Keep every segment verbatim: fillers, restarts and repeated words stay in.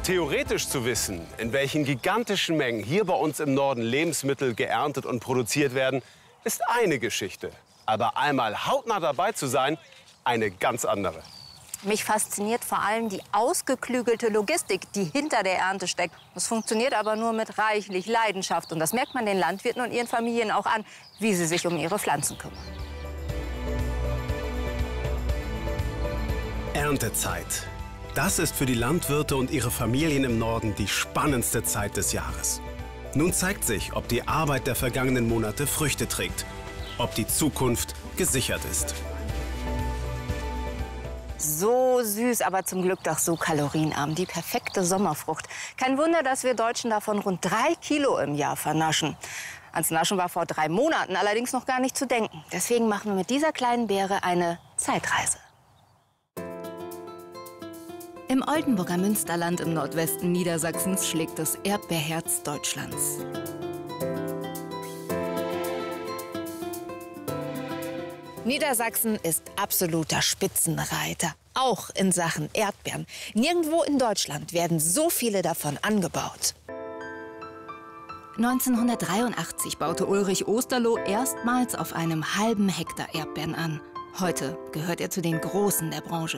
Theoretisch zu wissen, in welchen gigantischen Mengen hier bei uns im Norden Lebensmittel geerntet und produziert werden, ist eine Geschichte. Aber einmal hautnah dabei zu sein, eine ganz andere. Mich fasziniert vor allem die ausgeklügelte Logistik, die hinter der Ernte steckt. Das funktioniert aber nur mit reichlich Leidenschaft. Und das merkt man den Landwirten und ihren Familien auch an, wie sie sich um ihre Pflanzen kümmern. Erntezeit. Das ist für die Landwirte und ihre Familien im Norden die spannendste Zeit des Jahres. Nun zeigt sich, ob die Arbeit der vergangenen Monate Früchte trägt, ob die Zukunft gesichert ist. So süß, aber zum Glück doch so kalorienarm. Die perfekte Sommerfrucht. Kein Wunder, dass wir Deutschen davon rund drei Kilo im Jahr vernaschen. Ans Naschen war vor drei Monaten allerdings noch gar nicht zu denken. Deswegen machen wir mit dieser kleinen Beere eine Zeitreise. Im Oldenburger Münsterland im Nordwesten Niedersachsens schlägt das Erdbeerherz Deutschlands. Niedersachsen ist absoluter Spitzenreiter, auch in Sachen Erdbeeren. Nirgendwo in Deutschland werden so viele davon angebaut. neunzehnhundertdreiundachtzig baute Ulrich Osterloh erstmals auf einem halben Hektar Erdbeeren an. Heute gehört er zu den Großen der Branche.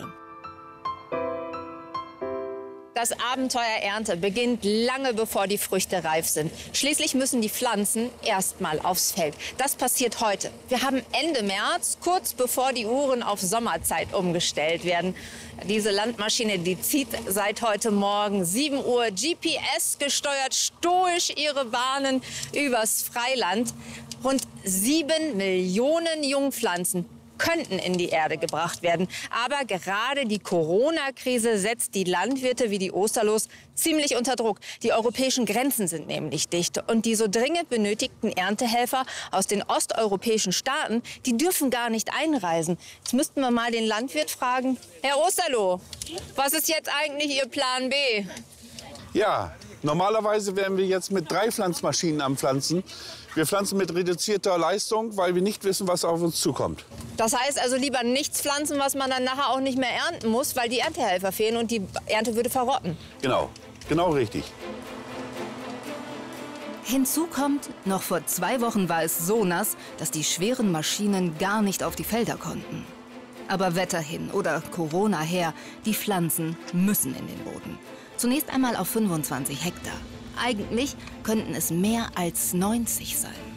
Das Abenteuer Ernte beginnt lange bevor die Früchte reif sind. Schließlich müssen die Pflanzen erst mal aufs Feld. Das passiert heute. Wir haben Ende März, kurz bevor die Uhren auf Sommerzeit umgestellt werden. Diese Landmaschine, die zieht seit heute Morgen sieben Uhr G P S gesteuert stoisch ihre Bahnen übers Freiland. Rund sieben Millionen Jungpflanzen könnten in die Erde gebracht werden. Aber gerade die Corona-Krise setzt die Landwirte wie die Osterlohs ziemlich unter Druck. Die europäischen Grenzen sind nämlich dicht. Und die so dringend benötigten Erntehelfer aus den osteuropäischen Staaten, die dürfen gar nicht einreisen. Jetzt müssten wir mal den Landwirt fragen. Herr Osterloh, was ist jetzt eigentlich Ihr Plan B? Ja, normalerweise wären wir jetzt mit drei Pflanzmaschinen am Pflanzen. Wir pflanzen mit reduzierter Leistung, weil wir nicht wissen, was auf uns zukommt. Das heißt also lieber nichts pflanzen, was man dann nachher auch nicht mehr ernten muss, weil die Erntehelfer fehlen und die Ernte würde verrotten. Genau, genau richtig. Hinzu kommt, noch vor zwei Wochen war es so nass, dass die schweren Maschinen gar nicht auf die Felder konnten. Aber Wetter hin oder Corona her, die Pflanzen müssen in den Boden. Zunächst einmal auf fünfundzwanzig Hektar. Eigentlich könnten es mehr als neunzig sein.